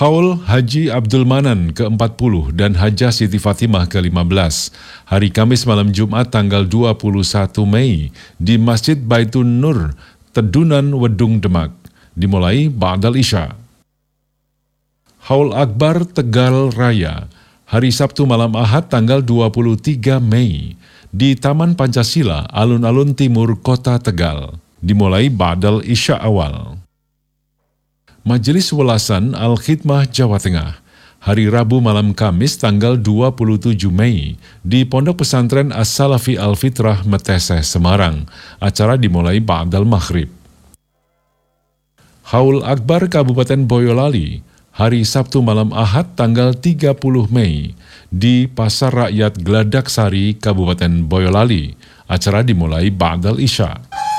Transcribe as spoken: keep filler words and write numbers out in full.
Haul Haji Abdul Manan ke empat puluh dan Hajah Siti Fatimah ke lima belas, hari Kamis malam Jumat tanggal dua puluh satu Mei di Masjid Baitun Nur, Tedunan Wedung Demak, dimulai ba'dal Isya. Haul Akbar Tegal Raya, hari Sabtu malam Ahad tanggal dua puluh tiga Mei di Taman Pancasila, Alun-Alun Timur Kota Tegal, dimulai ba'dal Isya awal. Majelis Welasan Al-Khidmah Jawa Tengah, hari Rabu malam Kamis tanggal dua puluh tujuh Mei di Pondok Pesantren As-Salafi Al-Fitrah Meteseh, Semarang. Acara dimulai ba'dal Maghrib. Haul Akbar Kabupaten Boyolali, hari Sabtu malam Ahad tanggal tiga puluh Mei di Pasar Rakyat Gladak Sari, Kabupaten Boyolali. Acara dimulai ba'dal Isya.